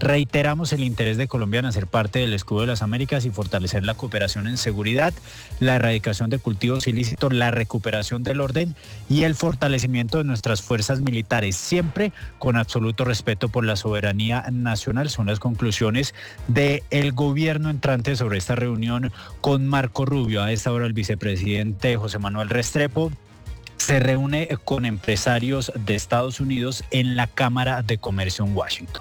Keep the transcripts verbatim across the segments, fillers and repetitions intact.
Reiteramos el interés de Colombia en hacer parte del Escudo de las Américas y fortalecer la cooperación en seguridad, la erradicación de cultivos ilícitos, la recuperación del orden y el fortalecimiento de nuestras fuerzas militares, siempre con absoluto respeto por la soberanía nacional. Son las conclusiones del gobierno entrante sobre esta reunión con Marco Rubio. A esta hora el vicepresidente José Manuel Restrepo se reúne con empresarios de Estados Unidos en la Cámara de Comercio en Washington.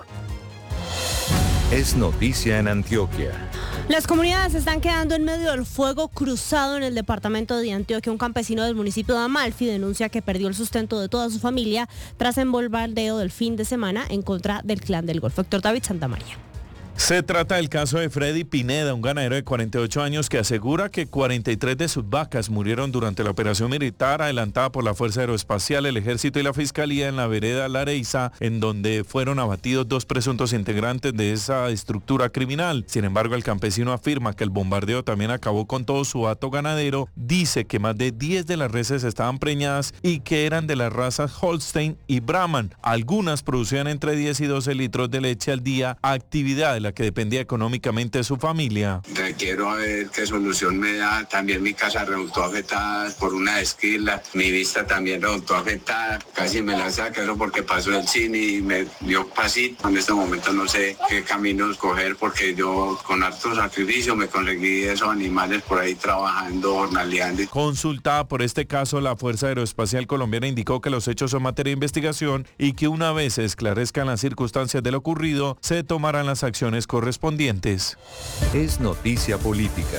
Es noticia en Antioquia. Las comunidades están quedando en medio del fuego cruzado en el departamento de Antioquia. Un campesino del municipio de Amalfi denuncia que perdió el sustento de toda su familia tras el bombardeo del fin de semana en contra del Clan del Golfo. Héctor David Santamaría. Se trata del caso de Freddy Pineda, un ganadero de cuarenta y ocho años que asegura que cuarenta y tres de sus vacas murieron durante la operación militar adelantada por la Fuerza Aeroespacial, el Ejército y la Fiscalía en la vereda La Areiza, en donde fueron abatidos dos presuntos integrantes de esa estructura criminal. Sin embargo, el campesino afirma que el bombardeo también acabó con todo su hato ganadero, dice que más de diez de las reses estaban preñadas y que eran de las razas Holstein y Brahman. Algunas producían entre diez y doce litros de leche al día, actividad de la que dependía económicamente de su familia. Quiero ver qué solución me da. También mi casa resultó afectada por una esquila, mi vista también resultó afectada, casi me la saca eso porque pasó el cine y me dio pasito. En este momento no sé qué camino escoger porque yo con harto sacrificio me conseguí esos animales por ahí trabajando, jornaleando. Consultada por este caso, la Fuerza Aeroespacial Colombiana indicó que los hechos son materia de investigación y que una vez se esclarezcan las circunstancias de lo ocurrido, se tomarán las acciones correspondientes. Es noticia política.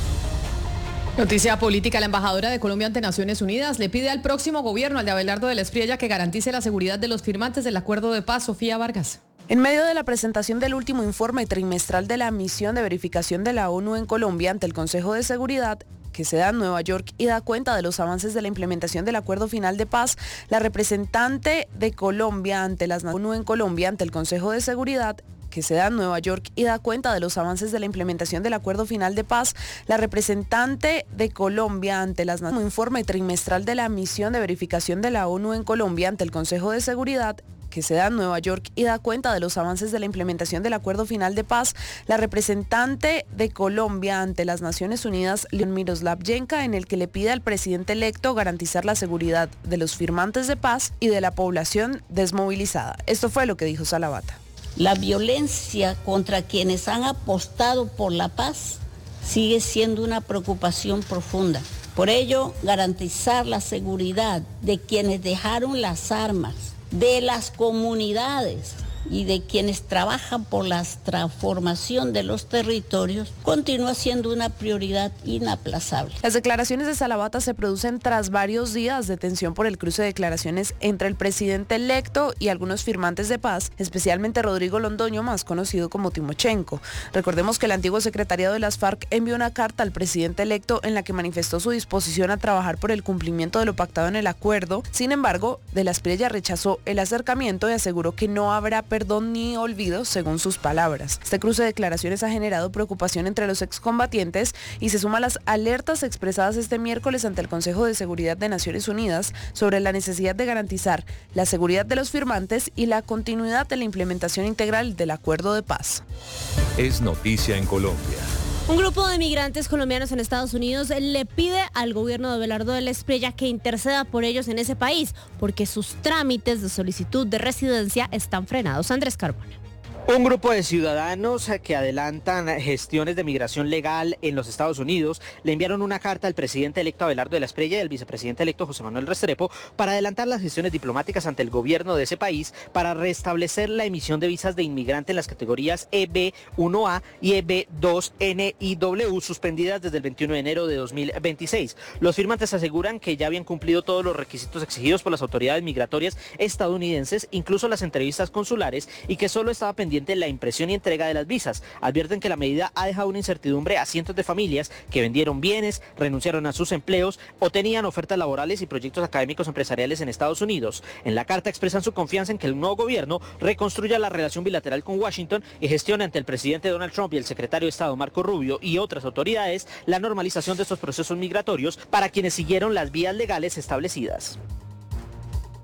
Noticia política. La embajadora de Colombia ante Naciones Unidas le pide al próximo gobierno, al de Abelardo de la Espriella, que garantice la seguridad de los firmantes del acuerdo de paz. Sofía Vargas. En medio de la presentación del último informe trimestral de la misión de verificación de la ONU en Colombia ante el Consejo de Seguridad, que se da en Nueva York y da cuenta de los avances de la implementación del acuerdo final de paz, la representante de Colombia ante las ONU en Colombia ante el Consejo de Seguridad, que se da en Nueva York y da cuenta de los avances de la implementación del acuerdo final de paz, la representante de Colombia ante las Naciones, un informe trimestral de la misión de verificación de la ONU en Colombia ante el Consejo de Seguridad, que se da en Nueva York y da cuenta de los avances de la implementación del acuerdo final de paz, la representante de Colombia ante las Naciones Unidas, Leon Miroslav Yenka, en el que le pide al presidente electo garantizar la seguridad de los firmantes de paz y de la población desmovilizada. Esto fue lo que dijo Salavata. La violencia contra quienes han apostado por la paz sigue siendo una preocupación profunda. Por ello, garantizar la seguridad de quienes dejaron las armas, de las comunidades y de quienes trabajan por la transformación de los territorios continúa siendo una prioridad inaplazable. Las declaraciones de Salavata se producen tras varios días de tensión por el cruce de declaraciones entre el presidente electo y algunos firmantes de paz, especialmente Rodrigo Londoño, más conocido como Timochenko. Recordemos que el antiguo secretariado de las FARC envió una carta al presidente electo en la que manifestó su disposición a trabajar por el cumplimiento de lo pactado en el acuerdo. Sin embargo, de la Espriella rechazó el acercamiento y aseguró que no habrá perdón ni olvido, según sus palabras. Este cruce de declaraciones ha generado preocupación entre los excombatientes y se suma a las alertas expresadas este miércoles ante el Consejo de Seguridad de Naciones Unidas sobre la necesidad de garantizar la seguridad de los firmantes y la continuidad de la implementación integral del acuerdo de paz. Es noticia en Colombia. Un grupo de migrantes colombianos en Estados Unidos le pide al gobierno de Abelardo de la Espriella que interceda por ellos en ese país, porque sus trámites de solicitud de residencia están frenados. Andrés Carbone. Un grupo de ciudadanos que adelantan gestiones de migración legal en los Estados Unidos le enviaron una carta al presidente electo Abelardo de la Espriella y al vicepresidente electo José Manuel Restrepo para adelantar las gestiones diplomáticas ante el gobierno de ese país para restablecer la emisión de visas de inmigrante en las categorías E B uno A y E B dos N I W suspendidas desde el veintiuno de enero de dos mil veintiséis. Los firmantes aseguran que ya habían cumplido todos los requisitos exigidos por las autoridades migratorias estadounidenses, incluso las entrevistas consulares, y que solo estaba pendiente la impresión y entrega de las visas. Advierten que la medida ha dejado una incertidumbre a cientos de familias que vendieron bienes, renunciaron a sus empleos o tenían ofertas laborales y proyectos académicos empresariales en Estados Unidos. En la carta expresan su confianza en que el nuevo gobierno reconstruya la relación bilateral con Washington y gestione ante el presidente Donald Trump y el secretario de Estado Marco Rubio y otras autoridades la normalización de estos procesos migratorios para quienes siguieron las vías legales establecidas.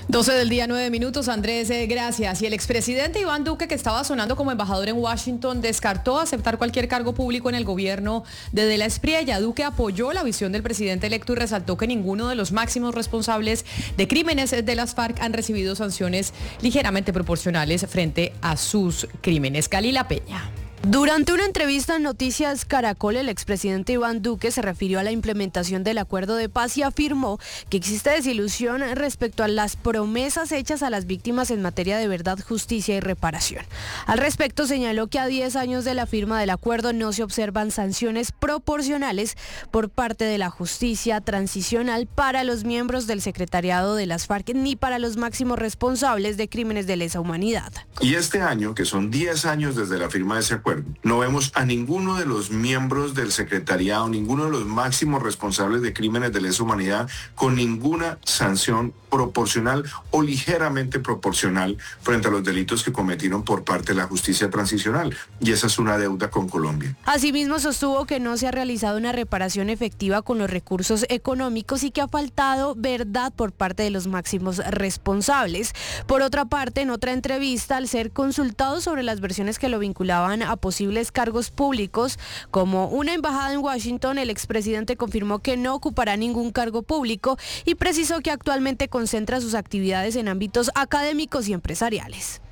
doce del día, nueve minutos. Andrés, eh, gracias. Y el expresidente Iván Duque, que estaba sonando como embajador en Washington, descartó aceptar cualquier cargo público en el gobierno de De la Espriella. Duque apoyó la visión del presidente electo y resaltó que ninguno de los máximos responsables de crímenes de las FARC han recibido sanciones ligeramente proporcionales frente a sus crímenes. Kalila Peña. Durante una entrevista en Noticias Caracol, el expresidente Iván Duque se refirió a la implementación del acuerdo de paz y afirmó que existe desilusión respecto a las promesas hechas a las víctimas en materia de verdad, justicia y reparación. Al respecto, señaló que a diez años de la firma del acuerdo no se observan sanciones proporcionales por parte de la justicia transicional para los miembros del secretariado de las FARC ni para los máximos responsables de crímenes de lesa humanidad. Y este año, que son diez años desde la firma de ese acuerdo, no vemos a ninguno de los miembros del secretariado, ninguno de los máximos responsables de crímenes de lesa humanidad con ninguna sanción proporcional o ligeramente proporcional frente a los delitos que cometieron por parte de la justicia transicional. Y esa es una deuda con Colombia. Asimismo, sostuvo que no se ha realizado una reparación efectiva con los recursos económicos y que ha faltado verdad por parte de los máximos responsables. Por otra parte, en otra entrevista, al ser consultado sobre las versiones que lo vinculaban a posibles cargos públicos, como una embajada en Washington, el expresidente confirmó que no ocupará ningún cargo público y precisó que actualmente concentra sus actividades en ámbitos académicos y empresariales.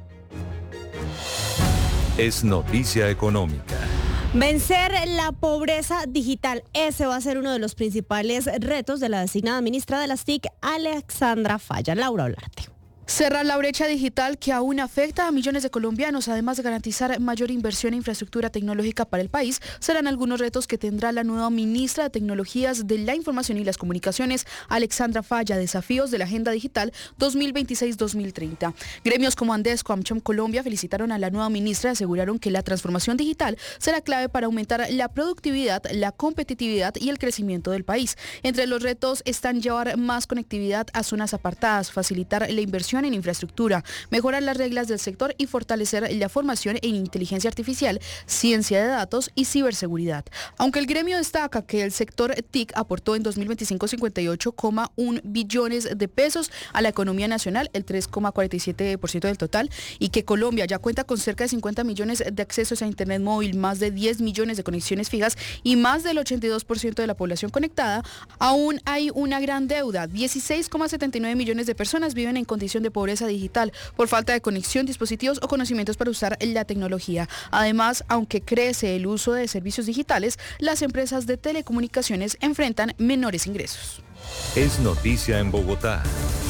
Es noticia económica. Vencer la pobreza digital, ese va a ser uno de los principales retos de la designada ministra de las T I C, Alexandra Falla. Laura Olarte. Cerrar la brecha digital que aún afecta a millones de colombianos, además de garantizar mayor inversión en infraestructura tecnológica para el país, serán algunos retos que tendrá la nueva ministra de Tecnologías de la Información y las Comunicaciones, Alexandra Falla. Desafíos de la Agenda Digital dos mil veintiséis dos mil treinta. Gremios como Andesco, AmCham Colombia felicitaron a la nueva ministra y aseguraron que la transformación digital será clave para aumentar la productividad, la competitividad y el crecimiento del país. Entre los retos están llevar más conectividad a zonas apartadas, facilitar la inversión en infraestructura, mejorar las reglas del sector y fortalecer la formación en inteligencia artificial, ciencia de datos y ciberseguridad. Aunque el gremio destaca que el sector T I C aportó en dos mil veinticinco cincuenta y ocho coma uno billones de pesos a la economía nacional, el tres coma cuarenta y siete por ciento del total, y que Colombia ya cuenta con cerca de cincuenta millones de accesos a internet móvil, más de diez millones de conexiones fijas y más del ochenta y dos por ciento de la población conectada, aún hay una gran deuda. dieciséis coma setenta y nueve millones de personas viven en condición de pobreza digital por falta de conexión, dispositivos o conocimientos para usar la tecnología. Además, aunque crece el uso de servicios digitales, las empresas de telecomunicaciones enfrentan menores ingresos. Es noticia en Bogotá.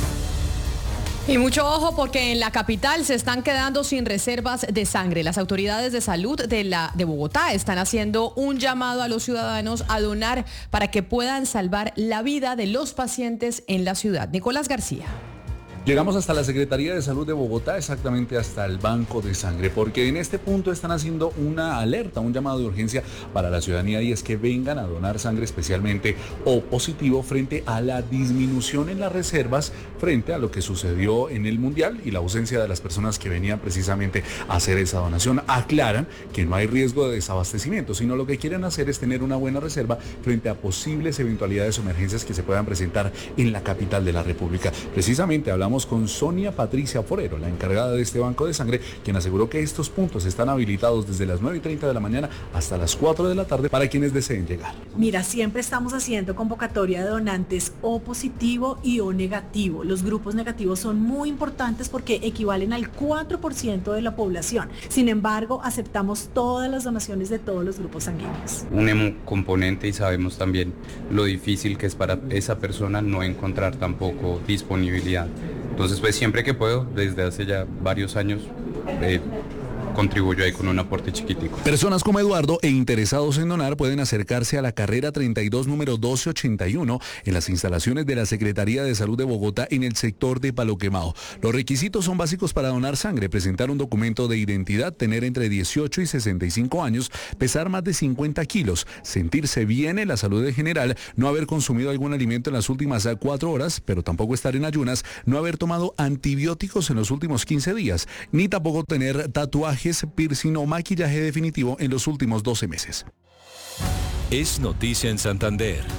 Y mucho ojo porque en la capital se están quedando sin reservas de sangre. Las autoridades de salud de, la, de Bogotá están haciendo un llamado a los ciudadanos a donar para que puedan salvar la vida de los pacientes en la ciudad. Nicolás García. Llegamos hasta la Secretaría de Salud de Bogotá, exactamente hasta el Banco de Sangre, porque en este punto están haciendo una alerta, un llamado de urgencia para la ciudadanía, y es que vengan a donar sangre, especialmente O positivo, frente a la disminución en las reservas, frente a lo que sucedió en el Mundial y la ausencia de las personas que venían precisamente a hacer esa donación. Aclaran que no hay riesgo de desabastecimiento, sino lo que quieren hacer es tener una buena reserva frente a posibles eventualidades o emergencias que se puedan presentar en la capital de la República. Precisamente hablamos con Sonia Patricia Forero, la encargada de este banco de sangre, quien aseguró que estos puntos están habilitados desde las nueve y treinta de la mañana hasta las cuatro de la tarde para quienes deseen llegar. Mira, siempre estamos haciendo convocatoria de donantes O positivo y O negativo. Los grupos negativos son muy importantes porque equivalen al cuatro por ciento de la población. Sin embargo, aceptamos todas las donaciones de todos los grupos sanguíneos. Un hemocomponente, y sabemos también lo difícil que es para esa persona no encontrar tampoco disponibilidad. Entonces, pues siempre que puedo, desde hace ya varios años, eh, contribuyo ahí con un aporte chiquitico. Personas como Eduardo e interesados en donar pueden acercarse a la carrera treinta y dos, número doce ochenta y uno, en las instalaciones de la Secretaría de Salud de Bogotá, en el sector de Palo Quemado. Los requisitos son básicos para donar sangre: presentar un documento de identidad, tener entre dieciocho y sesenta y cinco años, pesar más de cincuenta kilos, sentirse bien en la salud en general, no haber consumido algún alimento en las últimas cuatro horas, pero tampoco estar en ayunas, no haber tomado antibióticos en los últimos quince días, ni tampoco tener tatuajes, piercing o maquillaje definitivo en los últimos doce meses. Es noticia en Santander.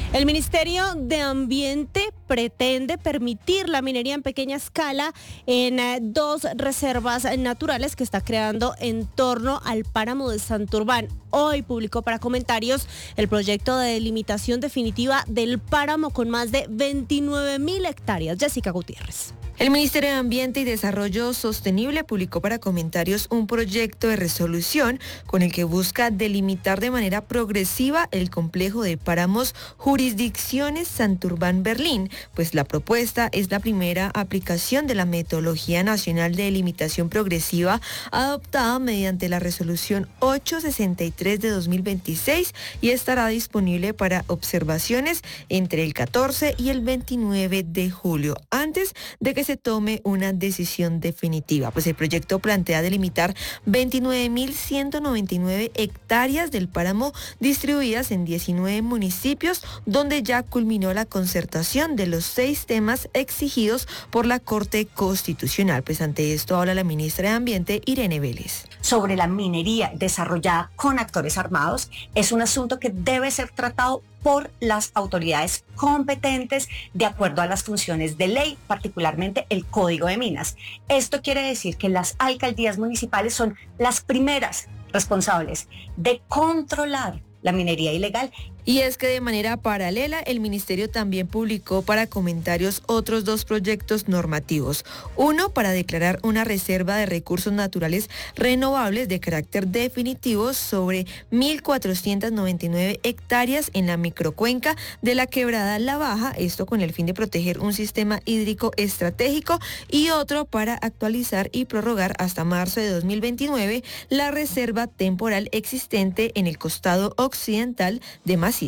El Ministerio de Ambiente pretende permitir la minería en pequeña escala en eh, dos reservas naturales que está creando en torno al páramo de Santurbán. Hoy publicó para comentarios el proyecto de delimitación definitiva del páramo con más de veintinueve mil hectáreas. Jessica Gutiérrez. El Ministerio de Ambiente y Desarrollo Sostenible publicó para comentarios un proyecto de resolución con el que busca delimitar de manera progresiva el complejo de páramos Jurisdicciones Santurbán-Berlín, pues la propuesta es la primera aplicación de la metodología nacional de delimitación progresiva adoptada mediante la resolución ochocientos sesenta y tres de dos mil veintiséis y estará disponible para observaciones entre el catorce y el veintinueve de julio, antes de que se tome una decisión definitiva. Pues el proyecto plantea delimitar veintinueve mil ciento noventa y nueve hectáreas del páramo distribuidas en diecinueve municipios, donde ya culminó la concertación de los seis temas exigidos por la Corte Constitucional. Pues ante esto habla la ministra de Ambiente, Irene Vélez. Sobre la minería desarrollada con actores armados, es un asunto que debe ser tratado por las autoridades competentes de acuerdo a las funciones de ley, particularmente el Código de Minas. Esto quiere decir que las alcaldías municipales son las primeras responsables de controlar la minería ilegal. Y es que de manera paralela, el Ministerio también publicó para comentarios otros dos proyectos normativos. Uno para declarar una reserva de recursos naturales renovables de carácter definitivo sobre mil cuatrocientas noventa y nueve hectáreas en la microcuenca de la Quebrada La Baja, esto con el fin de proteger un sistema hídrico estratégico, y otro para actualizar y prorrogar hasta marzo de dos mil veintinueve la reserva temporal existente en el costado occidental de Macizo.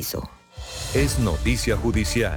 Es noticia judicial.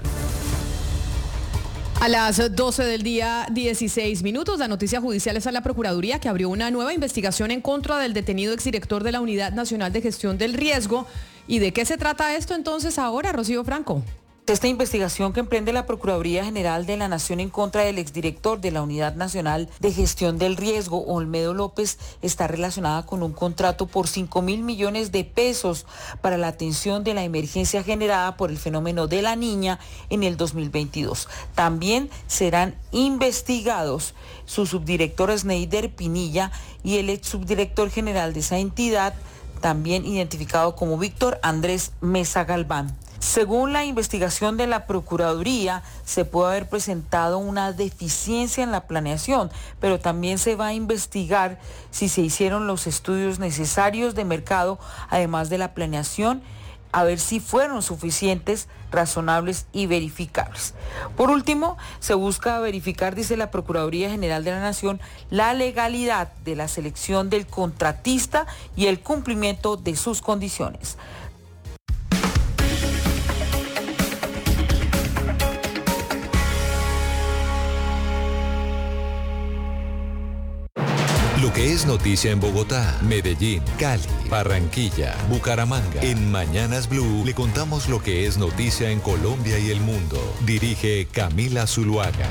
A las doce del día, dieciséis minutos, la noticia judicial es a la Procuraduría, que abrió una nueva investigación en contra del detenido exdirector de la Unidad Nacional de Gestión del Riesgo. ¿Y de qué se trata esto entonces ahora, Rocío Franco? Esta investigación que emprende la Procuraduría General de la Nación en contra del exdirector de la Unidad Nacional de Gestión del Riesgo, Olmedo López, está relacionada con un contrato por cinco mil millones de pesos para la atención de la emergencia generada por el fenómeno de la Niña en el dos mil veintidós. También serán investigados su subdirector Sneider Pinilla y el ex subdirector general de esa entidad, también identificado como Víctor Andrés Mesa Galván. Según la investigación de la Procuraduría, se puede haber presentado una deficiencia en la planeación, pero también se va a investigar si se hicieron los estudios necesarios de mercado, además de la planeación, a ver si fueron suficientes, razonables y verificables. Por último, se busca verificar, dice la Procuraduría General de la Nación, la legalidad de la selección del contratista y el cumplimiento de sus condiciones. Lo que es noticia en Bogotá, Medellín, Cali, Barranquilla, Bucaramanga. En Mañanas Blue le contamos lo que es noticia en Colombia y el mundo. Dirige Camila Zuluaga.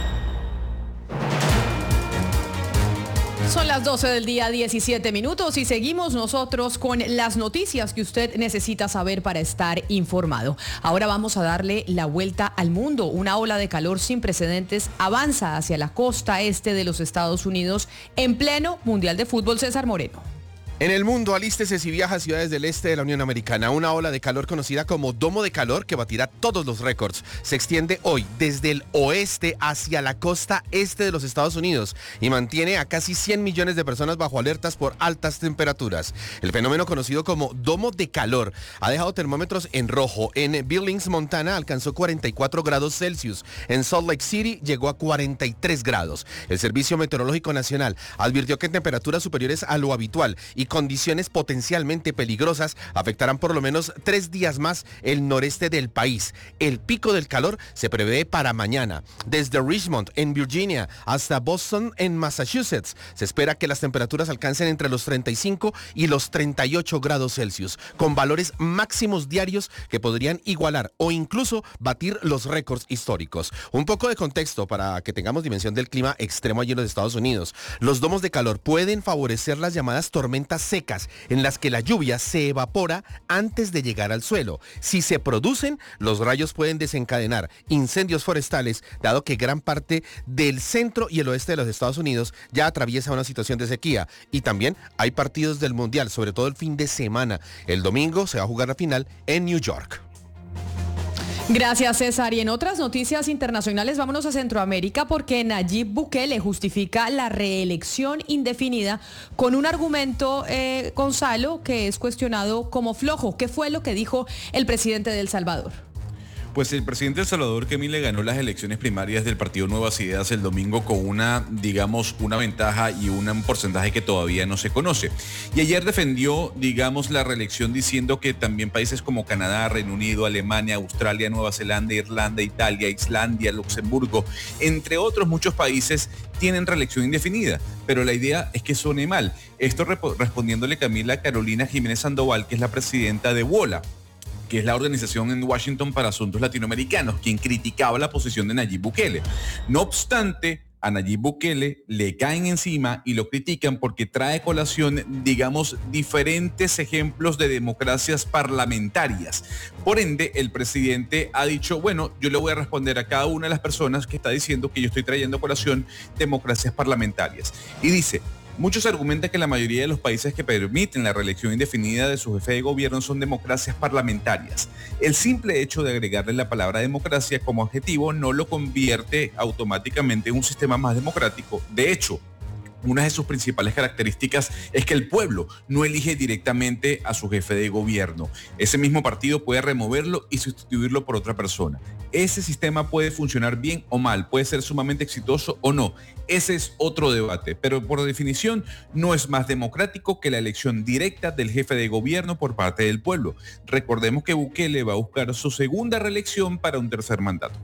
Son las doce del día, diecisiete minutos, y seguimos nosotros con las noticias que usted necesita saber para estar informado. Ahora vamos a darle la vuelta al mundo. Una ola de calor sin precedentes avanza hacia la costa este de los Estados Unidos en pleno Mundial de Fútbol. César Moreno. En el mundo, alístese si viaja a ciudades del este de la Unión Americana. Una ola de calor conocida como domo de calor, que batirá todos los récords, se extiende hoy desde el oeste hacia la costa este de los Estados Unidos y mantiene a casi cien millones de personas bajo alertas por altas temperaturas. El fenómeno conocido como domo de calor ha dejado termómetros en rojo. En Billings, Montana, alcanzó cuarenta y cuatro grados Celsius. En Salt Lake City llegó a cuarenta y tres grados. El Servicio Meteorológico Nacional advirtió que temperaturas superiores a lo habitual y condiciones potencialmente peligrosas afectarán por lo menos tres días más el noreste del país. El pico del calor se prevé para mañana. Desde Richmond, en Virginia, hasta Boston, en Massachusetts, se espera que las temperaturas alcancen entre los treinta y cinco y los treinta y ocho grados Celsius, con valores máximos diarios que podrían igualar o incluso batir los récords históricos. Un poco de contexto para que tengamos dimensión del clima extremo allí en los Estados Unidos. Los domos de calor pueden favorecer las llamadas tormentas zonas secas en las que la lluvia se evapora antes de llegar al suelo. Si se producen, los rayos pueden desencadenar incendios forestales, dado que gran parte del centro y el oeste de los Estados Unidos ya atraviesa una situación de sequía. Y también hay partidos del Mundial, sobre todo el fin de semana. El domingo se va a jugar la final en New York. Gracias, César. Y en otras noticias internacionales, vámonos a Centroamérica, porque Nayib Bukele justifica la reelección indefinida con un argumento, eh, Gonzalo, que es cuestionado como flojo. ¿Qué fue lo que dijo el presidente de El Salvador? Pues el presidente de El Salvador, Kemile, ganó las elecciones primarias del partido Nuevas Ideas el domingo con una, digamos, una ventaja y un porcentaje que todavía no se conoce. Y ayer defendió, digamos, la reelección diciendo que también países como Canadá, Reino Unido, Alemania, Australia, Nueva Zelanda, Irlanda, Italia, Islandia, Luxemburgo, entre otros muchos países, tienen reelección indefinida. Pero la idea es que suene mal. Esto rep- respondiéndole Camila a Carolina Jiménez Sandoval, que es la presidenta de WOLA, que es la organización en Washington para asuntos latinoamericanos, quien criticaba la posición de Nayib Bukele. No obstante, a Nayib Bukele le caen encima y lo critican porque trae colación, digamos, diferentes ejemplos de democracias parlamentarias. Por ende, el presidente ha dicho, bueno, yo le voy a responder a cada una de las personas que está diciendo que yo estoy trayendo colación democracias parlamentarias. Y dice, muchos argumentan que la mayoría de los países que permiten la reelección indefinida de su jefe de gobierno son democracias parlamentarias. El simple hecho de agregarle la palabra democracia como adjetivo no lo convierte automáticamente en un sistema más democrático. De hecho, una de sus principales características es que el pueblo no elige directamente a su jefe de gobierno. Ese mismo partido puede removerlo y sustituirlo por otra persona. Ese sistema puede funcionar bien o mal, puede ser sumamente exitoso o no. Ese es otro debate, pero por definición no es más democrático que la elección directa del jefe de gobierno por parte del pueblo. Recordemos que Bukele va a buscar su segunda reelección para un tercer mandato.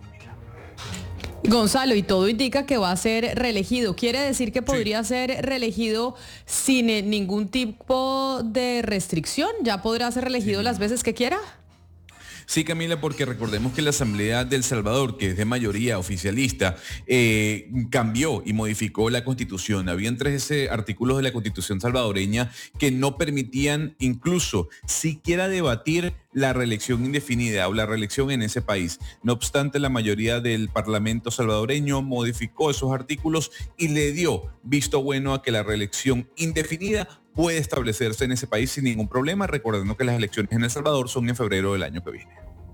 Gonzalo, y todo indica que va a ser reelegido. ¿Quiere decir que podría sí. ser reelegido sin ningún tipo de restricción? ¿Ya podrá ser reelegido sí. las veces que quiera? Sí, Camila, porque recordemos que la Asamblea de El Salvador, que es de mayoría oficialista, eh, cambió y modificó la Constitución. Habían trece artículos de la Constitución salvadoreña que no permitían incluso siquiera debatir la reelección indefinida o la reelección en ese país. No obstante, la mayoría del Parlamento salvadoreño modificó esos artículos y le dio visto bueno a que la reelección indefinida puede establecerse en ese país sin ningún problema, recordando que las elecciones en El Salvador son en febrero del año que viene.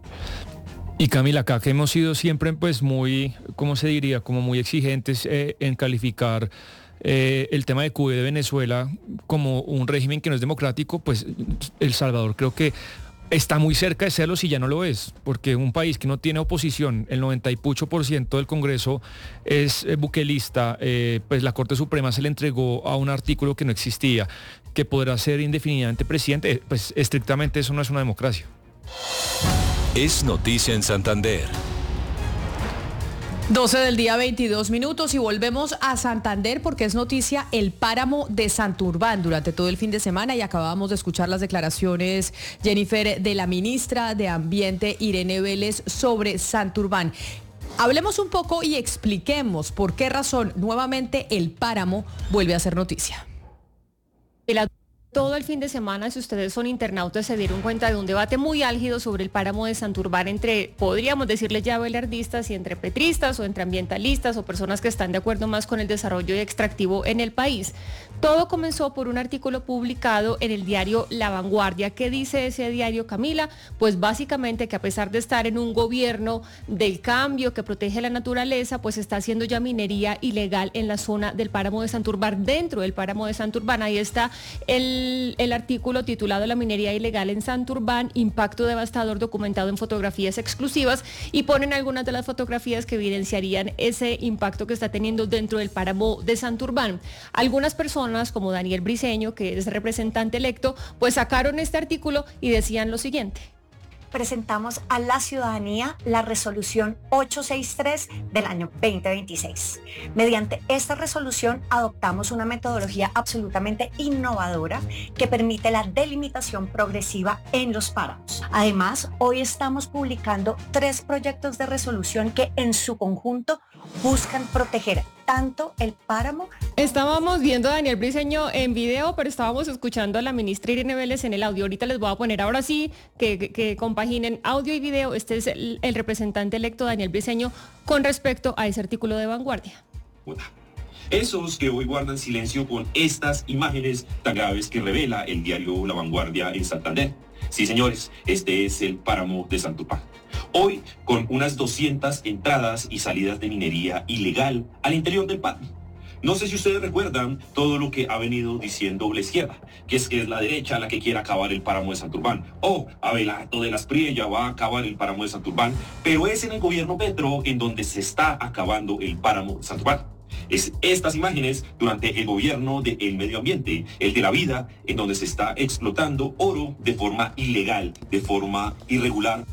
Y Camila, acá que hemos sido siempre pues muy, ¿cómo se diría? Como muy exigentes eh, en calificar eh, el tema de Cuba y de Venezuela como un régimen que no es democrático, pues El Salvador creo que está muy cerca de serlo si ya no lo es, porque un país que no tiene oposición, el noventa y ocho por ciento del Congreso es eh, buquelista, eh, pues la Corte Suprema se le entregó a un artículo que no existía, que podrá ser indefinidamente presidente, pues estrictamente eso no es una democracia. Es noticia en Santander. doce del día, veintidós minutos, y volvemos a Santander porque es noticia el páramo de Santurbán durante todo el fin de semana, y acabamos de escuchar las declaraciones, Jennifer, de la ministra de Ambiente, Irene Vélez, sobre Santurbán. Hablemos un poco y expliquemos por qué razón nuevamente el páramo vuelve a ser noticia. Todo el fin de semana, si ustedes son internautas, se dieron cuenta de un debate muy álgido sobre el páramo de Santurbán entre, podríamos decirle ya belardistas, y entre petristas o entre ambientalistas o personas que están de acuerdo más con el desarrollo extractivo en el país. Todo comenzó por un artículo publicado en el diario La Vanguardia. ¿Qué dice ese diario, Camila? Pues básicamente que a pesar de estar en un gobierno del cambio que protege la naturaleza, pues está haciendo ya minería ilegal en la zona del páramo de Santurbán, dentro del páramo de Santurbán. Ahí está el El, el artículo titulado La minería ilegal en Santurbán, impacto devastador documentado en fotografías exclusivas, y ponen algunas de las fotografías que evidenciarían ese impacto que está teniendo dentro del páramo de Santurbán. Algunas personas, como Daniel Briceño, que es representante electo, pues sacaron este artículo y decían lo siguiente. Presentamos a la ciudadanía la resolución ochocientos sesenta y tres del año veinte veintiséis. Mediante esta resolución adoptamos una metodología absolutamente innovadora que permite la delimitación progresiva en los páramos. Además, hoy estamos publicando tres proyectos de resolución que en su conjunto buscan proteger tanto el páramo. Estábamos viendo a Daniel Briceño en video, pero estábamos escuchando a la ministra Irene Vélez en el audio. Ahorita les voy a poner ahora sí que, que, que compaginen audio y video. Este es el, el representante electo Daniel Briceño con respecto a ese artículo de Vanguardia. Esos que hoy guardan silencio con estas imágenes tan graves que revela el diario La Vanguardia en Santander. Sí, señores, este es el páramo de Santurbán. Hoy, con unas doscientas entradas y salidas de minería ilegal al interior del páramo. No sé si ustedes recuerdan todo lo que ha venido diciendo la izquierda, que es que es la derecha la que quiere acabar el páramo de Santurbán. O Abelardo de la Espriella va a acabar el páramo de Santurbán, pero es en el gobierno Petro en donde se está acabando el páramo de Santurbán. Es estas imágenes durante el gobierno del medio ambiente, el de la vida, en donde se está explotando oro de forma ilegal, de forma irregular.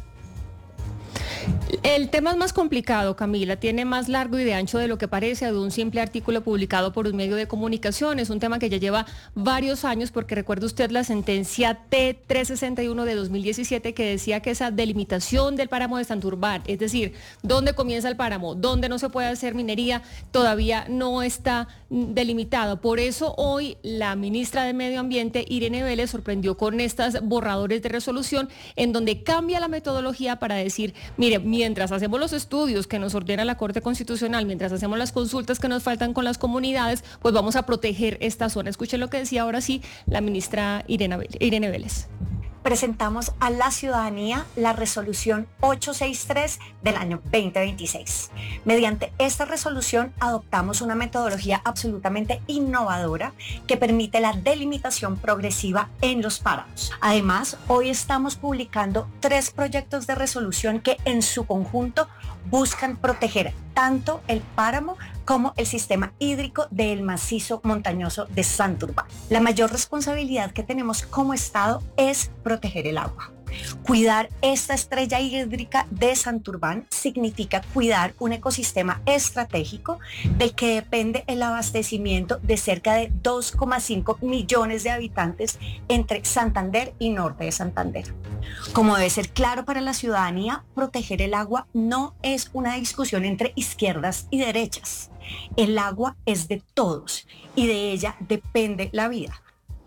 El tema es más complicado, Camila, tiene más largo y de ancho de lo que parece de un simple artículo publicado por un medio de comunicación. Es un tema que ya lleva varios años, porque recuerda usted la sentencia T trescientos sesenta y uno de dos mil diecisiete que decía que esa delimitación del páramo de Santurbán, es decir, dónde comienza el páramo, dónde no se puede hacer minería, todavía no está delimitado. Por eso hoy la ministra de Medio Ambiente, Irene Vélez, sorprendió con estas borradores de resolución en donde cambia la metodología para decir, mire, mientras hacemos los estudios que nos ordena la Corte Constitucional, mientras hacemos las consultas que nos faltan con las comunidades, pues vamos a proteger esta zona. Escuchen lo que decía ahora sí la ministra Irene Vélez. Presentamos a la ciudadanía la resolución ochocientos sesenta y tres del año veinte veintiséis. Mediante esta resolución adoptamos una metodología absolutamente innovadora que permite la delimitación progresiva en los páramos. Además, hoy estamos publicando tres proyectos de resolución que en su conjunto buscan proteger tanto el páramo como el sistema hídrico del macizo montañoso de Santurbán. La mayor responsabilidad que tenemos como Estado es proteger el agua. Cuidar esta estrella hídrica de Santurbán significa cuidar un ecosistema estratégico del que depende el abastecimiento de cerca de dos coma cinco millones de habitantes entre Santander y norte de Santander. Como debe ser claro para la ciudadanía, proteger el agua no es una discusión entre izquierdas y derechas. El agua es de todos y de ella depende la vida.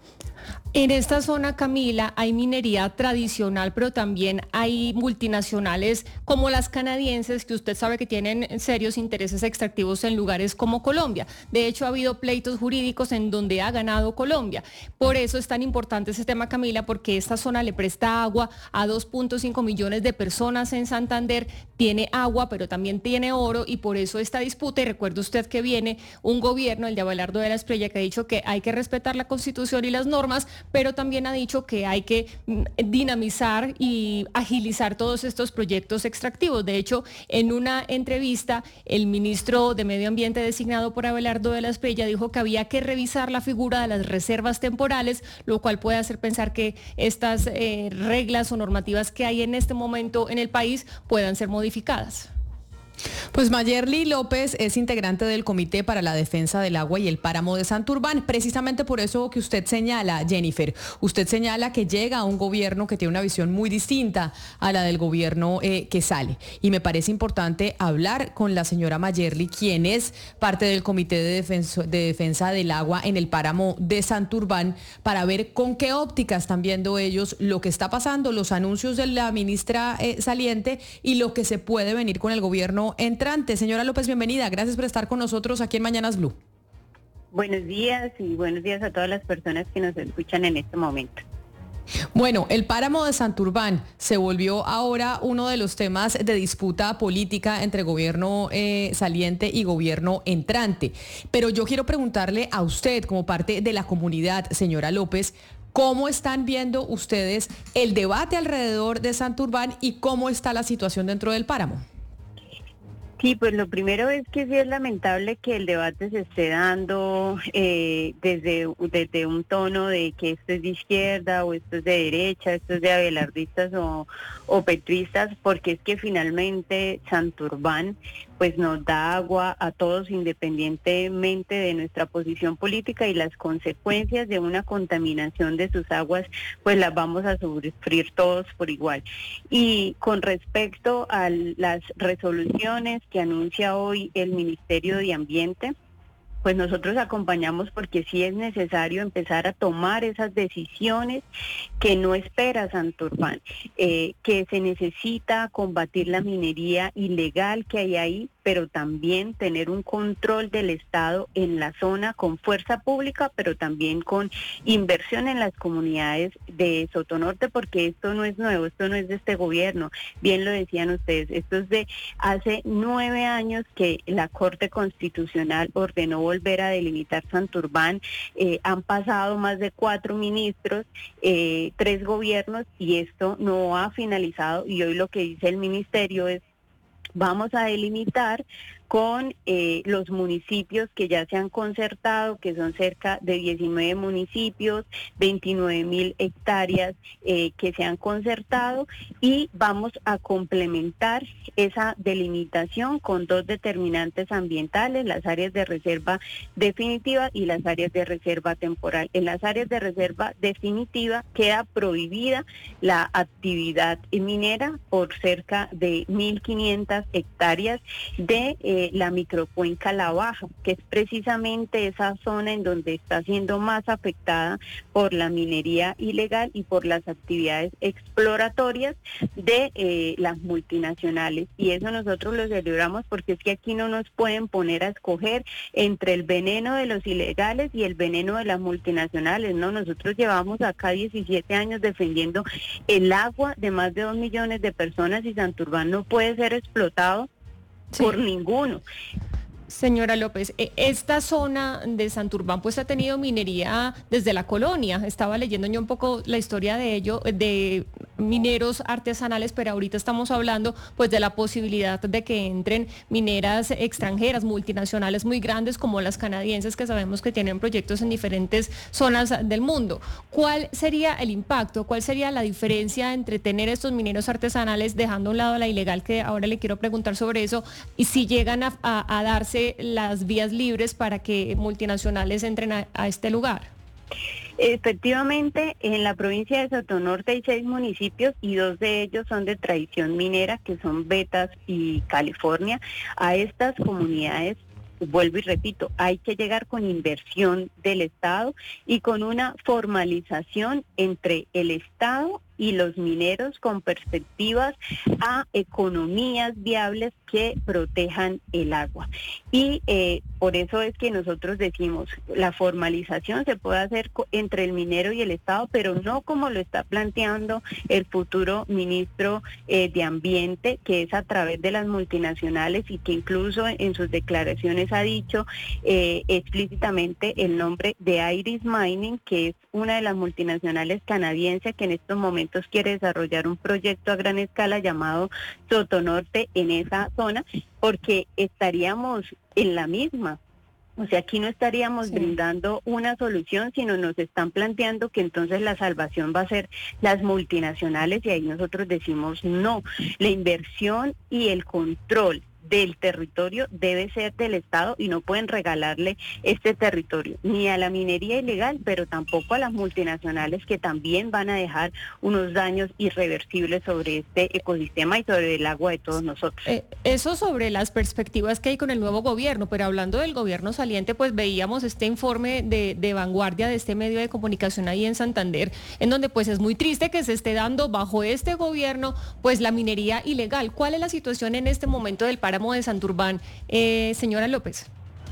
En esta zona, Camila, hay minería tradicional, pero también hay multinacionales como las canadienses, que usted sabe que tienen serios intereses extractivos en lugares como Colombia. De hecho, ha habido pleitos jurídicos en donde ha ganado Colombia. Por eso es tan importante ese tema, Camila, porque esta zona le presta agua a dos punto cinco millones de personas en Santander, tiene agua, pero también tiene oro, y por eso esta disputa. Y recuerde usted que viene un gobierno, el de Abelardo de la Espriella, que ha dicho que hay que respetar la Constitución y las normas, pero también ha dicho que hay que dinamizar y agilizar todos estos proyectos extractivos. De hecho, en una entrevista, el ministro de Medio Ambiente designado por Abelardo de la Espriella dijo que había que revisar la figura de las reservas temporales, lo cual puede hacer pensar que estas eh, reglas o normativas que hay en este momento en el país puedan ser modificadas. Pues Mayerly López es integrante del Comité para la Defensa del Agua y el Páramo de Santurbán. Precisamente por eso que usted señala, Jennifer, usted señala que llega a un gobierno que tiene una visión muy distinta a la del gobierno eh, que sale. Y me parece importante hablar con la señora Mayerly, quien es parte del Comité de Defensa, de Defensa del Agua en el Páramo de Santurbán, para ver con qué óptica están viendo ellos lo que está pasando, los anuncios de la ministra eh, saliente y lo que se puede venir con el gobierno entrante. Señora López, bienvenida. Gracias por estar con nosotros aquí en Mañanas Blue. Buenos días y buenos días a todas las personas que nos escuchan en este momento. Bueno, el páramo de Santurbán se volvió ahora uno de los temas de disputa política entre gobierno eh, saliente y gobierno entrante. Pero yo quiero preguntarle a usted, como parte de la comunidad, señora López, ¿cómo están viendo ustedes el debate alrededor de Santurbán y cómo está la situación dentro del páramo? Sí, pues lo primero es que sí es lamentable que el debate se esté dando eh, desde, desde un tono de que esto es de izquierda o esto es de derecha, esto es de abelardistas o, o petristas, porque es que finalmente Santurbán pues nos da agua a todos independientemente de nuestra posición política, y las consecuencias de una contaminación de sus aguas pues las vamos a sufrir todos por igual. Y con respecto a las resoluciones, que anuncia hoy el Ministerio de Ambiente, pues nosotros acompañamos porque sí es necesario empezar a tomar esas decisiones que no espera Santurbán, eh, que se necesita combatir la minería ilegal que hay ahí, pero también tener un control del Estado en la zona con fuerza pública, pero también con inversión en las comunidades de Sotonorte, porque esto no es nuevo, esto no es de este gobierno, bien lo decían ustedes, esto es de hace nueve años que la Corte Constitucional ordenó volver a delimitar Santurbán, eh, han pasado más de cuatro ministros, eh, tres gobiernos, y esto no ha finalizado, y hoy lo que dice el ministerio es: vamos a delimitar con eh, los municipios que ya se han concertado, que son cerca de diecinueve municipios, veintinueve mil hectáreas eh, que se han concertado, y vamos a complementar esa delimitación con dos determinantes ambientales, las áreas de reserva definitiva y las áreas de reserva temporal. En las áreas de reserva definitiva queda prohibida la actividad minera por cerca de mil quinientas hectáreas de eh, la microcuenca La Baja, que es precisamente esa zona en donde está siendo más afectada por la minería ilegal y por las actividades exploratorias de eh, las multinacionales. Y eso nosotros lo celebramos porque es que aquí no nos pueden poner a escoger entre el veneno de los ilegales y el veneno de las multinacionales, ¿no? Nosotros llevamos acá diecisiete años defendiendo el agua de más de dos millones de personas, y Santurbán no puede ser explotado sí. por ninguno. Señora López, esta zona de Santurbán pues ha tenido minería desde la colonia. Estaba leyendo yo un poco la historia de ello, de mineros artesanales, pero ahorita estamos hablando pues de la posibilidad de que entren mineras extranjeras, multinacionales muy grandes como las canadienses, que sabemos que tienen proyectos en diferentes zonas del mundo. ¿Cuál sería el impacto? ¿Cuál sería la diferencia entre tener estos mineros artesanales, dejando a un lado la ilegal, que ahora le quiero preguntar sobre eso, y si llegan a, a, a darse las vías libres para que multinacionales entren a, a este lugar? Efectivamente, en la provincia de Sotonorte hay seis municipios y dos de ellos son de tradición minera, que son Betas y California. A estas comunidades, vuelvo y repito, hay que llegar con inversión del Estado y con una formalización entre el Estado y los mineros, con perspectivas a economías viables que protejan el agua. Y eh, por eso es que nosotros decimos, la formalización se puede hacer entre el minero y el Estado, pero no como lo está planteando el futuro ministro eh, de Ambiente, que es a través de las multinacionales, y que incluso en sus declaraciones ha dicho eh, explícitamente el nombre de Iris Mining, que es una de las multinacionales canadienses que en estos momentos quiere desarrollar un proyecto a gran escala llamado Sotonorte en esa zona, porque estaríamos en la misma. O sea, aquí no estaríamos sí. brindando una solución, sino nos están planteando que entonces la salvación va a ser las multinacionales, y ahí nosotros decimos no. La inversión y el control del territorio debe ser del Estado, y no pueden regalarle este territorio ni a la minería ilegal, pero tampoco a las multinacionales, que también van a dejar unos daños irreversibles sobre este ecosistema y sobre el agua de todos nosotros. Eh, eso sobre las perspectivas que hay con el nuevo gobierno, pero hablando del gobierno saliente, pues veíamos este informe de, de Vanguardia, de este medio de comunicación ahí en Santander, en donde pues es muy triste que se esté dando bajo este gobierno pues la minería ilegal. ¿Cuál es la situación en este momento del páramo de Santurbán, eh, señora López?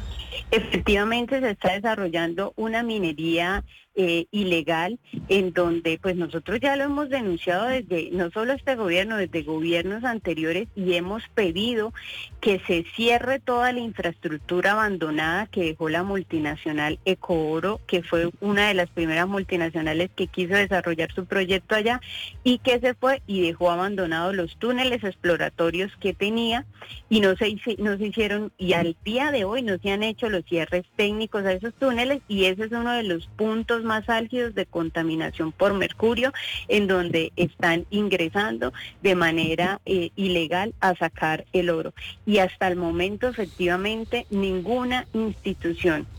Efectivamente se está desarrollando una minería eh, ilegal, en donde pues nosotros ya lo hemos denunciado desde, no solo este gobierno, desde gobiernos anteriores, y hemos pedido que se cierre toda la infraestructura abandonada que dejó la multinacional Ecooro, que fue una de las primeras multinacionales que quiso desarrollar su proyecto allá, y que se fue y dejó abandonados los túneles exploratorios que tenía, y no se, no se hicieron, y al día de hoy no se han hecho los cierres técnicos a esos túneles, y ese es uno de los puntos más álgidos de contaminación por mercurio, en donde están ingresando de manera eh, ilegal a sacar el oro. Y hasta el momento, efectivamente, ninguna institución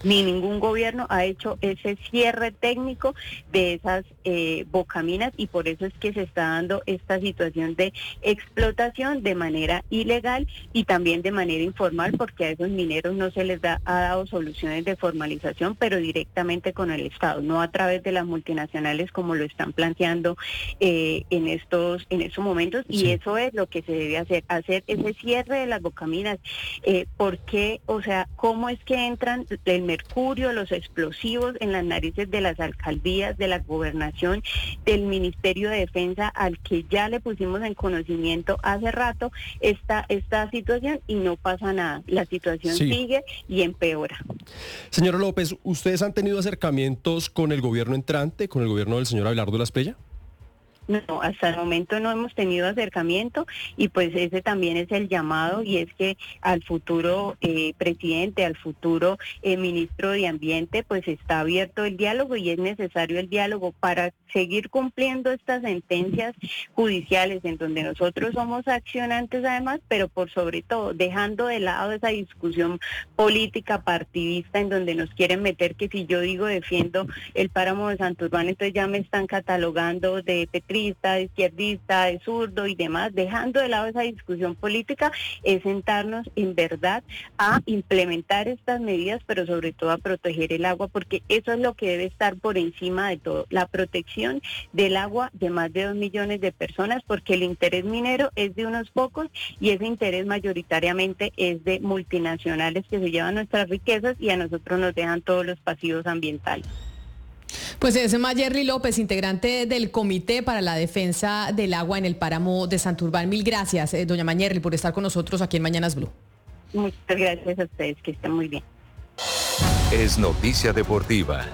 ni ningún gobierno ha hecho ese cierre técnico de esas eh, bocaminas y por eso es que se está dando esta situación de explotación de manera ilegal y también de manera informal, porque a esos mineros no se les da, ha dado soluciones de formalización, pero directamente con el Estado, no a través de las multinacionales como lo están planteando eh, en estos en estos momentos, y sí. Eso es lo que se debe hacer, hacer ese cierre de las bocaminas. Eh, ¿Por qué? O sea, ¿cómo es que entran el mercurio, los explosivos en las narices de las alcaldías, de la gobernación, del Ministerio de Defensa, al que ya le pusimos en conocimiento hace rato esta, esta situación y no pasa nada? La situación sí. sigue y empeora. Señora López, ¿ustedes han tenido acercamientos con el gobierno entrante, con el gobierno del señor Abelardo Lasprilla? No, hasta el momento no hemos tenido acercamiento y pues ese también es el llamado, y es que al futuro eh, presidente, al futuro eh, ministro de Ambiente, pues está abierto el diálogo y es necesario el diálogo para seguir cumpliendo estas sentencias judiciales en donde nosotros somos accionantes además, pero por sobre todo dejando de lado esa discusión política partidista en donde nos quieren meter que si yo digo defiendo el páramo de Santurbán, entonces ya me están catalogando de petrista, de izquierdista, de zurdo y demás. Dejando de lado esa discusión política, es sentarnos en verdad a implementar estas medidas, pero sobre todo a proteger el agua, porque eso es lo que debe estar por encima de todo, la protección del agua de más de dos millones de personas, porque el interés minero es de unos pocos y ese interés mayoritariamente es de multinacionales que se llevan nuestras riquezas y a nosotros nos dejan todos los pasivos ambientales. Pues es Mayerly López, integrante del Comité para la Defensa del Agua en el Páramo de Santurbán. Mil gracias, eh, doña Mayerly, por estar con nosotros aquí en Mañanas Blue. Muchas gracias a ustedes, que estén muy bien. Es noticia deportiva.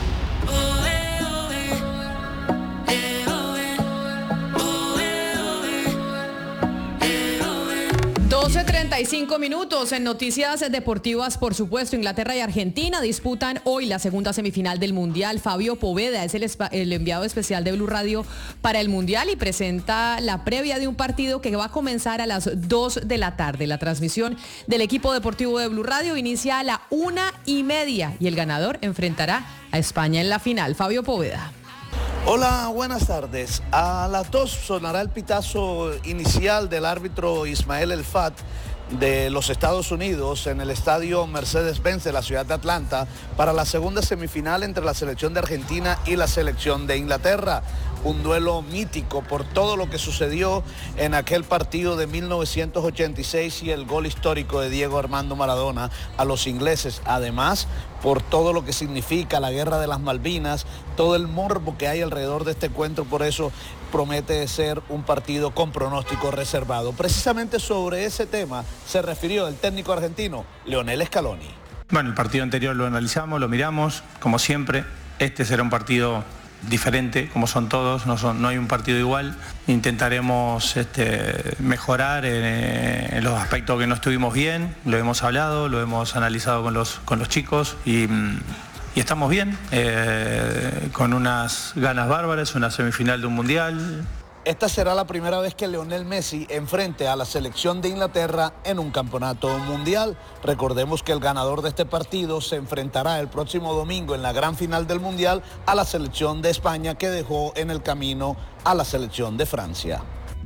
doce treinta y cinco minutos en noticias deportivas, por supuesto. Inglaterra y Argentina disputan hoy la segunda semifinal del Mundial. Fabio Poveda es el, el enviado especial de Blue Radio para el Mundial y presenta la previa de un partido que va a comenzar a las dos de la tarde. La transmisión del equipo deportivo de Blue Radio inicia a la una y media y el ganador enfrentará a España en la final. Fabio Poveda. Hola, buenas tardes. A las dos sonará el pitazo inicial del árbitro Ismael El Fat de los Estados Unidos en el estadio Mercedes-Benz de la ciudad de Atlanta para la segunda semifinal entre la selección de Argentina y la selección de Inglaterra. Un duelo mítico por todo lo que sucedió en aquel partido de mil novecientos ochenta y seis y el gol histórico de Diego Armando Maradona a los ingleses. Además, por todo lo que significa la guerra de las Malvinas, todo el morbo que hay alrededor de este encuentro, por eso promete ser un partido con pronóstico reservado. Precisamente sobre ese tema se refirió el técnico argentino Lionel Scaloni. Bueno, el partido anterior lo analizamos, lo miramos, como siempre. Este será un partido diferente, como son todos, no, son, no hay un partido igual. Intentaremos este, mejorar en, en los aspectos que no estuvimos bien, lo hemos hablado, lo hemos analizado con los, con los chicos y, y estamos bien, eh, con unas ganas bárbaras, una semifinal de un mundial. Esta será la primera vez que Lionel Messi enfrente a la selección de Inglaterra en un campeonato mundial. Recordemos que el ganador de este partido se enfrentará el próximo domingo en la gran final del mundial a la selección de España, que dejó en el camino a la selección de Francia.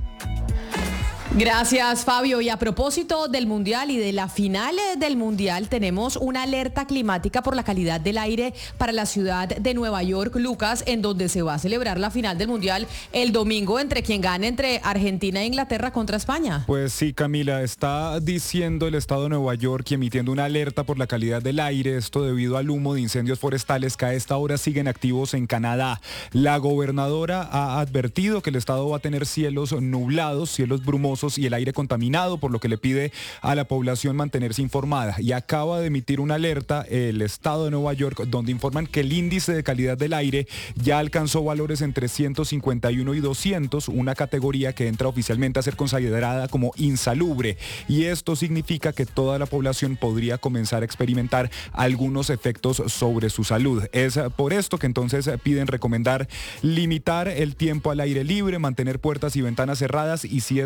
Gracias, Fabio. Y a propósito del Mundial y de la final del Mundial, tenemos una alerta climática por la calidad del aire para la ciudad de Nueva York, Lucas, en donde se va a celebrar la final del Mundial el domingo entre quien gane entre Argentina e Inglaterra contra España. Pues sí, Camila, está diciendo el estado de Nueva York y emitiendo una alerta por la calidad del aire, esto debido al humo de incendios forestales que a esta hora siguen activos en Canadá. La gobernadora ha advertido que el estado va a tener cielos nublados, cielos brumosos y el aire contaminado, por lo que le pide a la población mantenerse informada. Y acaba de emitir una alerta el estado de Nueva York, donde informan que el índice de calidad del aire ya alcanzó valores entre ciento cincuenta y uno y doscientos, una categoría que entra oficialmente a ser considerada como insalubre. Y esto significa que toda la población podría comenzar a experimentar algunos efectos sobre su salud. Es por esto que entonces piden recomendar limitar el tiempo al aire libre, mantener puertas y ventanas cerradas y, si es necesario,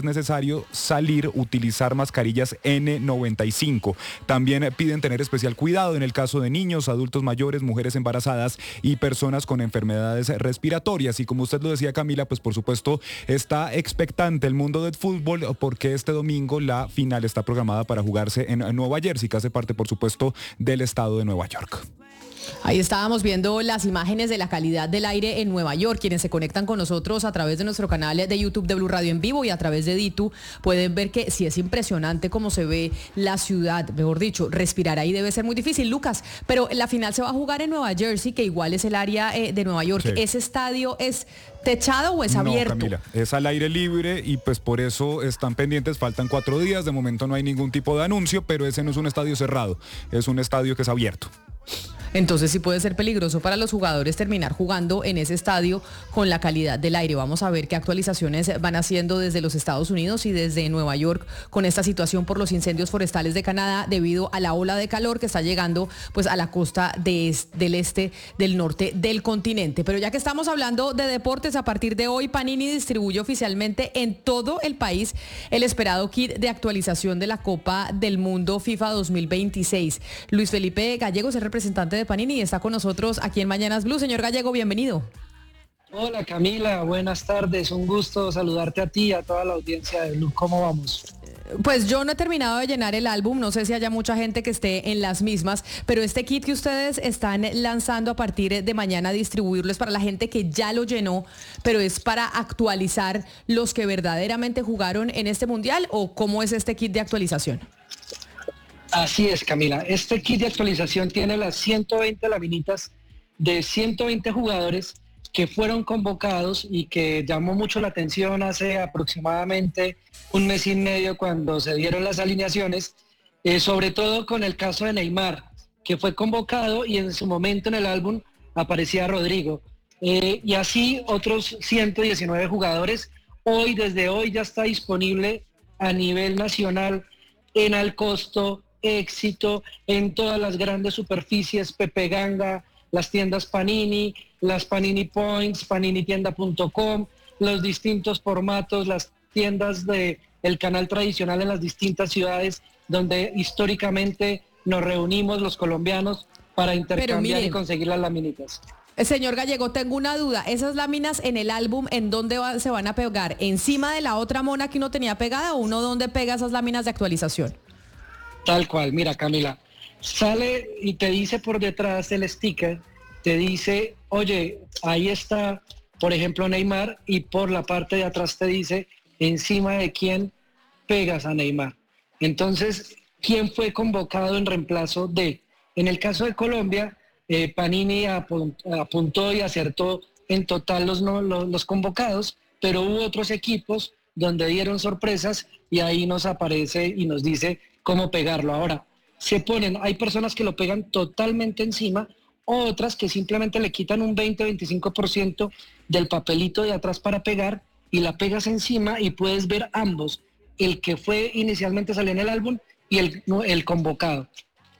necesario salir, utilizar mascarillas N noventa y cinco. También piden tener especial cuidado en el caso de niños, adultos mayores, mujeres embarazadas y personas con enfermedades respiratorias. Y como usted lo decía, Camila, pues por supuesto está expectante el mundo del fútbol porque este domingo la final está programada para jugarse en Nueva Jersey, que hace parte por supuesto del estado de Nueva York. Ahí estábamos viendo las imágenes de la calidad del aire en Nueva York. Quienes se conectan con nosotros a través de nuestro canal de YouTube de Blue Radio en vivo y a través de Ditu pueden ver que sí es impresionante cómo se ve la ciudad. Mejor dicho, respirar ahí debe ser muy difícil, Lucas. Pero la final se va a jugar en Nueva Jersey, que igual es el área eh, de Nueva York. Sí. ¿Ese estadio es techado o es abierto? No, Camila, es al aire libre y pues por eso están pendientes. Faltan cuatro días. De momento no hay ningún tipo de anuncio, pero ese no es un estadio cerrado. Es un estadio que es abierto. Entonces sí puede ser peligroso para los jugadores terminar jugando en ese estadio con la calidad del aire. Vamos a ver qué actualizaciones van haciendo desde los Estados Unidos y desde Nueva York con esta situación por los incendios forestales de Canadá debido a la ola de calor que está llegando pues a la costa de est- del este del norte del continente. Pero ya que estamos hablando de deportes, a partir de hoy Panini distribuye oficialmente en todo el país el esperado kit de actualización de la Copa del Mundo FIFA dos mil veintiséis. Luis Felipe Gallegos es representante de Panini y está con nosotros aquí en Mañanas Blue. Señor Gallego, bienvenido. Hola Camila, buenas tardes, un gusto saludarte a ti y a toda la audiencia de Blue. ¿Cómo vamos? Pues yo no he terminado de llenar el álbum, no sé si haya mucha gente que esté en las mismas, pero este kit que ustedes están lanzando a partir de mañana, distribuirlo es para la gente que ya lo llenó, pero es para actualizar los que verdaderamente jugaron en este mundial, ¿o cómo es este kit de actualización? Así es, Camila. Este kit de actualización tiene las ciento veinte laminitas de ciento veinte jugadores que fueron convocados y que llamó mucho la atención hace aproximadamente un mes y medio cuando se dieron las alineaciones, eh, sobre todo con el caso de Neymar, que fue convocado y en su momento en el álbum aparecía Rodrigo. Eh, y así otros ciento diecinueve jugadores. Hoy, desde hoy, ya está disponible a nivel nacional en Alcosto, Éxito, en todas las grandes superficies, Pepe Ganga, las tiendas Panini, las Panini Points, panini tienda punto com, los distintos formatos, las tiendas de el canal tradicional en las distintas ciudades donde históricamente nos reunimos los colombianos para intercambiar y conseguir las laminitas. Señor Gallego, tengo una duda. ¿Esas láminas en el álbum, en dónde va, se van a pegar? ¿Encima de la otra mona que uno tenía pegada o uno dónde pega esas láminas de actualización? Tal cual, mira Camila, sale y te dice por detrás el sticker, te dice, oye, ahí está, por ejemplo, Neymar, y por la parte de atrás te dice encima de quién pegas a Neymar. Entonces, ¿quién fue convocado en reemplazo de? En el caso de Colombia, eh, Panini apuntó, apuntó y acertó en total los, no, los, los convocados, pero hubo otros equipos donde dieron sorpresas y ahí nos aparece y nos dice cómo pegarlo. Ahora, se ponen, hay personas que lo pegan totalmente encima, otras que simplemente le quitan un veinte a veinticinco por ciento del papelito de atrás para pegar y la pegas encima y puedes ver ambos, el que fue inicialmente salió en el álbum y el, el convocado.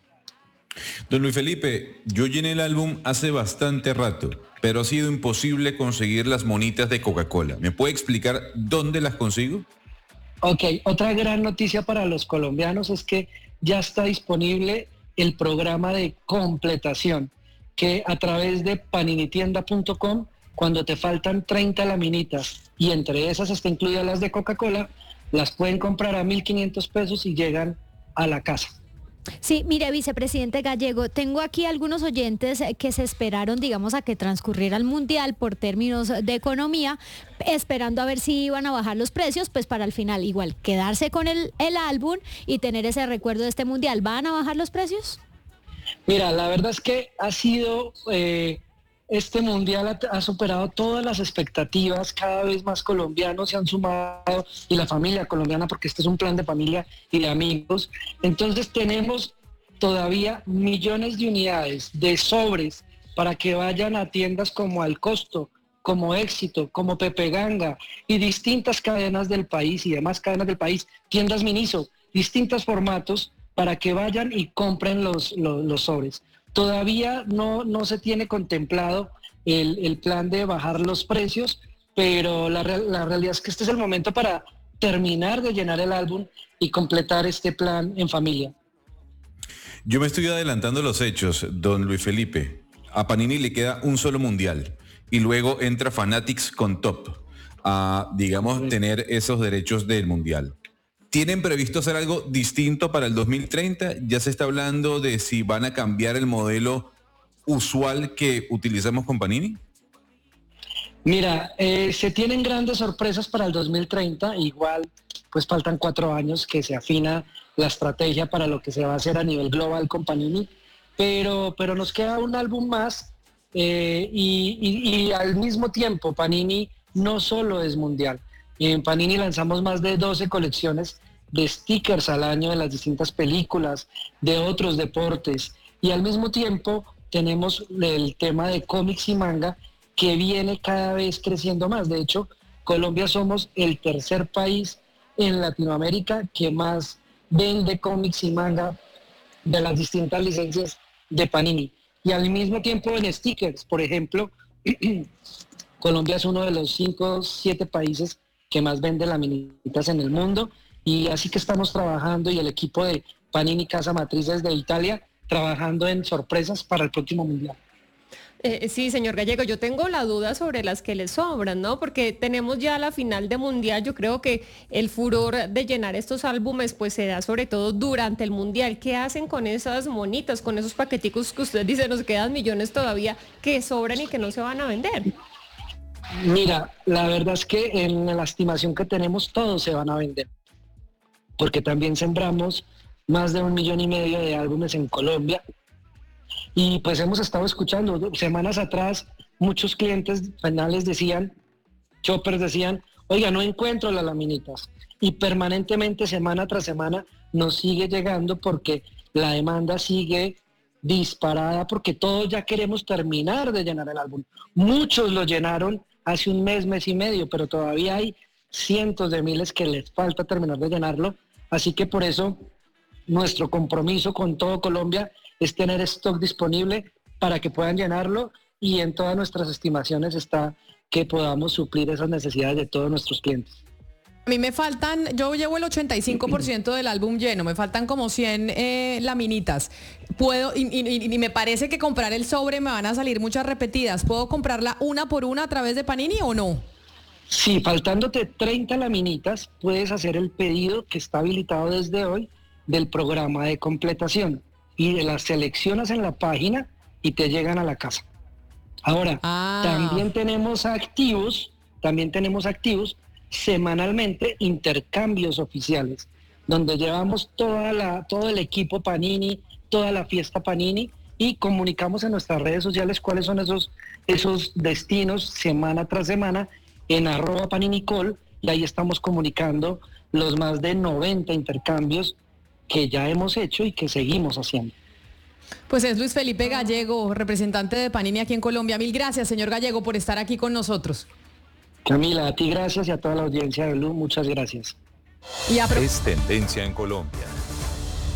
Don Luis Felipe, yo llené el álbum hace bastante rato, pero ha sido imposible conseguir las monitas de Coca-Cola. ¿Me puede explicar dónde las consigo? Ok, otra gran noticia para los colombianos es que ya está disponible el programa de completación, que a través de panini tienda punto com, cuando te faltan treinta laminitas y entre esas están incluidas las de Coca-Cola, las pueden comprar a mil quinientos pesos y llegan a la casa. Sí, mire, vicepresidente Gallego, tengo aquí algunos oyentes que se esperaron, digamos, a que transcurriera el Mundial por términos de economía, esperando a ver si iban a bajar los precios, pues para al final igual quedarse con el, el álbum y tener ese recuerdo de este Mundial. ¿Van a bajar los precios? Mira, la verdad es que ha sido... Eh, Este mundial ha, ha superado todas las expectativas, cada vez más colombianos se han sumado y la familia colombiana, porque este es un plan de familia y de amigos. Entonces tenemos todavía millones de unidades de sobres para que vayan a tiendas como Alcosto, como Éxito, como Pepe Ganga y distintas cadenas del país y demás cadenas del país, tiendas Miniso, distintos formatos para que vayan y compren los, los, los sobres. Todavía no, no se tiene contemplado el, el plan de bajar los precios, pero la, la realidad es que este es el momento para, terminar de llenar el álbum y completar este plan en familia. Yo me estoy adelantando los hechos, don Luis Felipe. A Panini le queda un solo mundial y luego entra Fanatics con Top a, digamos, sí. tener esos derechos del mundial. ¿Tienen previsto hacer algo distinto para el dos mil treinta? Ya se está hablando de si van a cambiar el modelo usual que utilizamos con Panini. Mira, eh, se tienen grandes sorpresas para el dos mil treinta, igual pues faltan cuatro años que se afina la estrategia para lo que se va a hacer a nivel global con Panini, pero, pero nos queda un álbum más eh, y, y, y al mismo tiempo Panini no solo es mundial. En Panini lanzamos más de doce colecciones de stickers al año de las distintas películas, de otros deportes, y al mismo tiempo tenemos el tema de cómics y manga que viene cada vez creciendo más. De hecho, Colombia somos el tercer país en Latinoamérica que más vende cómics y manga de las distintas licencias de Panini. Y al mismo tiempo en stickers, por ejemplo, Colombia es uno de los cinco o siete países que más vende laminitas en el mundo, y así que estamos trabajando, y el equipo de Panini Casa Matriz desde Italia trabajando en sorpresas para el próximo mundial. Eh, sí, señor Gallego, yo tengo la duda sobre las que le sobran, ¿no? Porque tenemos ya la final de mundial. Yo creo que el furor de llenar estos álbumes pues se da sobre todo durante el mundial. ¿Qué hacen con esas monitas, con esos paqueticos que usted dice nos quedan millones todavía que sobran y que no se van a vender? Mira, la verdad es que en la estimación que tenemos todos se van a vender, porque también sembramos más de un millón y medio de álbumes en Colombia, y pues hemos estado escuchando, semanas atrás muchos clientes finales decían, choppers decían, oiga, no encuentro las laminitas, y permanentemente semana tras semana nos sigue llegando porque la demanda sigue disparada, porque todos ya queremos terminar de llenar el álbum. Muchos lo llenaron hace un mes, mes y medio, pero todavía hay cientos de miles que les falta terminar de llenarlo, así que por eso nuestro compromiso con todo Colombia es tener stock disponible para que puedan llenarlo, y en todas nuestras estimaciones está que podamos suplir esas necesidades de todos nuestros clientes. A mí me faltan, yo llevo el ochenta y cinco por ciento del álbum lleno, me faltan como cien eh, laminitas. Puedo, y, y, y me parece que comprar el sobre me van a salir muchas repetidas. ¿Puedo comprarla una por una a través de Panini o no? Sí, faltándote treinta laminitas, puedes hacer el pedido que está habilitado desde hoy del programa de completación, y las seleccionas en la página y te llegan a la casa. Ahora, ah. también tenemos activos, también tenemos activos semanalmente intercambios oficiales, donde llevamos toda la, todo el equipo Panini, toda la fiesta Panini, y comunicamos en nuestras redes sociales cuáles son esos, esos destinos semana tras semana en arroba paninicol, y ahí estamos comunicando los más de noventa intercambios que ya hemos hecho y que seguimos haciendo. Pues es Luis Felipe Gallego, representante de Panini aquí en Colombia. Mil gracias, señor Gallego, por estar aquí con nosotros. Camila, a ti gracias, y a toda la audiencia de Blue, muchas gracias. Y a... Es tendencia en Colombia.